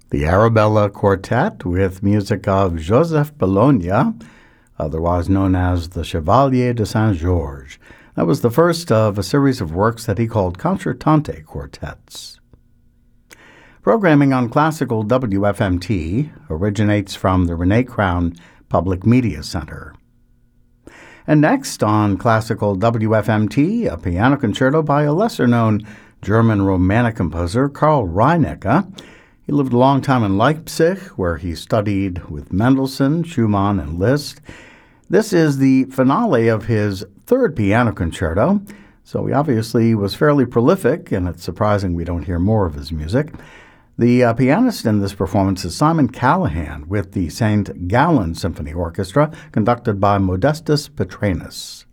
The Arabella Quartet with music of Joseph Bologna, otherwise known as the Chevalier de Saint-Georges. That was the first of a series of works that he called concertante quartets. Programming on classical WFMT originates from the Renee Crown Public Media Center. And next on classical WFMT, a piano concerto by a lesser-known German Romantic composer, Karl Reinecke. He lived a long time in Leipzig, where he studied with Mendelssohn, Schumann, and Liszt. This is the finale of his third piano concerto, so he obviously was fairly prolific, and it's surprising we don't hear more of his music. The pianist in this performance is Simon Callahan with the St. Gallen Symphony Orchestra, conducted by Modestus Petranus.